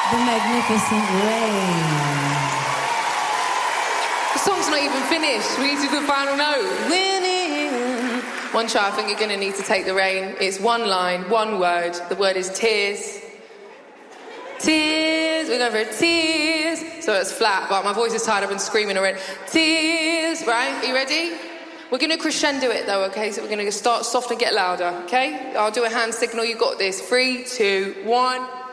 The Magnificent Rain. The song's not even finished. We need to do the final note. Winning. One try, I think you're going to need to take the rain. It's one line, one word. The word is tears. Tears. We're going for tears. So it's flat, but my voice is tired. I've been screaming already. Tears. Right? Are you ready? We're going to crescendo it, though, okay? So we're going to start soft and get louder, okay? I'll do a hand signal. You got this. 3, 2, 1...